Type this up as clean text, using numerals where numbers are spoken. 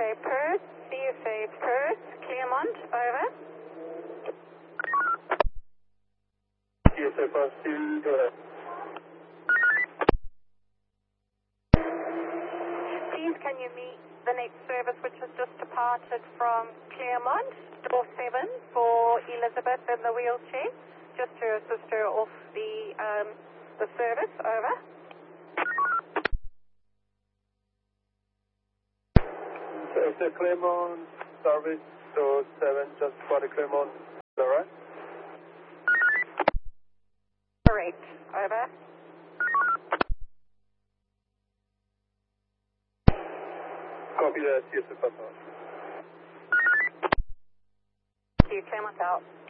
CSA Perth, Claremont, over. CSA Perth, go ahead. Please can you meet the next service which has just departed from Claremont, door 7 for Elizabeth in the wheelchair, just to assist her off the service, over. So it's the Claremont service, door 7, just for the Claremont, is that right? Correct, over. Copy that, CSA Perth. Claremont out.